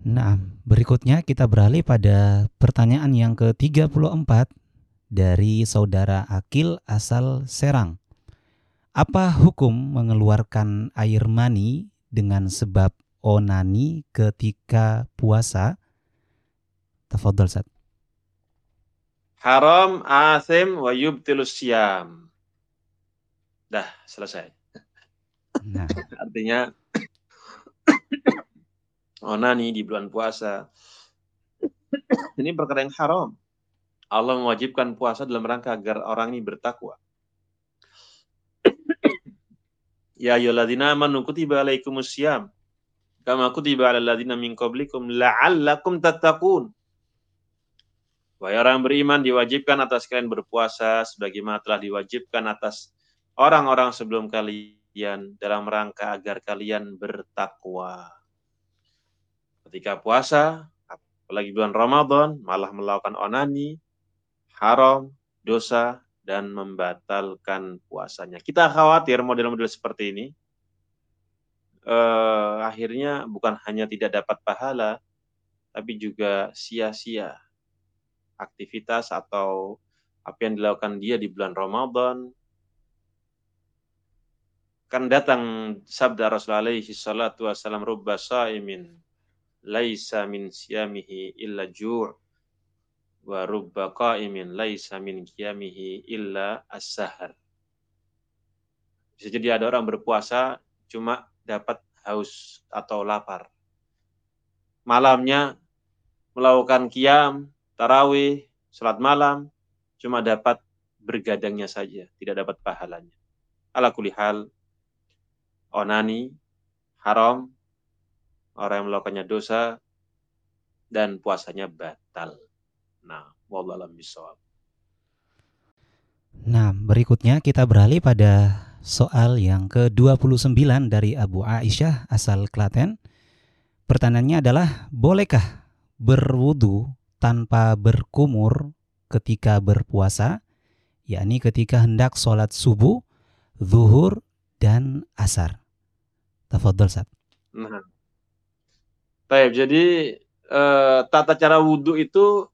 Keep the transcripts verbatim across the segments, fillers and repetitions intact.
Nah, berikutnya kita beralih pada pertanyaan yang ke tiga puluh empat dari saudara Akil asal Serang. Apa hukum mengeluarkan air mani dengan sebab onani ketika puasa? Tafadhol, Ustaz. Haram, asim, wa yubtilus syam. Dah, selesai. Nah, Artinya onani di bulan puasa ini perkara yang haram. Allah mewajibkan puasa dalam rangka agar orang ini bertakwa. Ya ayyuhalladzina amanu kutiba alaikumus syiyam kama kutiba alal ladzina min qablikum la'allakum tattaqun. Wahai orang beriman, diwajibkan atas kalian berpuasa sebagaimana telah diwajibkan atas orang-orang sebelum kalian dalam rangka agar kalian bertakwa. Ketika puasa, apalagi bulan Ramadan, malah melakukan onani, haram, dosa, dan membatalkan puasanya. Kita khawatir model-model seperti ini eh, akhirnya bukan hanya tidak dapat pahala, tapi juga sia-sia aktivitas atau apa yang dilakukan dia di bulan Ramadan. Kan datang sabda Rasulullah alaihi salatu wassalam, rubba sa'imin laisa min siyamihi illa ju' wa rubba qa'imin laisa min qiyamihi illa as-sahar. Bisa jadi ada orang berpuasa cuma dapat haus atau lapar. Malamnya melakukan qiyam, tarawih, salat malam, cuma dapat bergadangnya saja, tidak dapat pahalanya. Ala kulli hal, onani, haram, orang yang melakukannya dosa, dan puasanya batal. Nah, wallahu a'lam bishawab. nah berikutnya kita beralih pada soal yang ke dua puluh sembilan dari Abu Aisyah asal Klaten. Pertanyaannya adalah, bolehkah berwudu tanpa berkumur ketika berpuasa, yakni ketika hendak sholat subuh, zuhur, dan asar? Tafadhol, Ustaz. Nah, baik, jadi eh, tata cara wudhu itu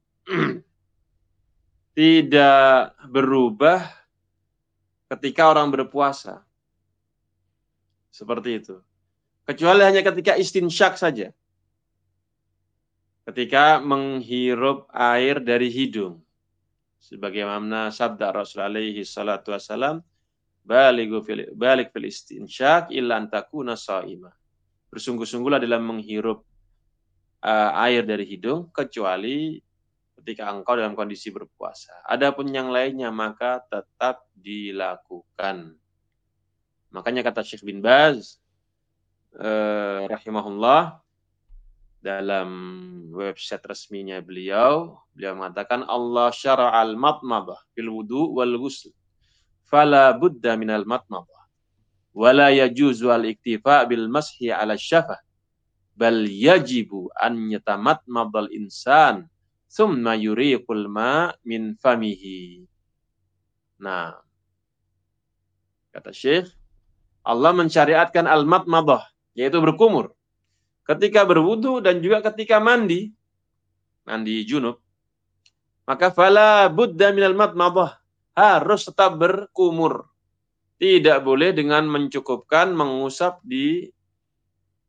tidak berubah ketika orang berpuasa. Seperti itu. Kecuali hanya ketika istinsyak saja. Ketika menghirup air dari hidung. Sebagaimana sabda Rasulullah alaihi salatu wassalam, baligu fil balik fil istinsyak illa an takuna shaimah. Bersungguh-sungguhlah dalam menghirup uh, air dari hidung kecuali ketika engkau dalam kondisi berpuasa. Adapun yang lainnya maka tetap dilakukan. Makanya kata Syekh bin Baz uh, rahimahullah dalam website resminya beliau, beliau mengatakan Allah syara'al matmadah fil wudu wal ghusl. Fala budda minal matmadah. Wala yajuzu al iktifa bil mashi ala syafah. Bal yajibu an yatamatmadal insan thumma yuriqul ma min famihi. Nah, kata Syekh, Allah mensyariatkan al-matmadah, yaitu berkumur. Ketika berwudu dan juga ketika mandi, mandi junub, maka fala budda minal matmadah, harus tetap berkumur. Tidak boleh dengan mencukupkan mengusap di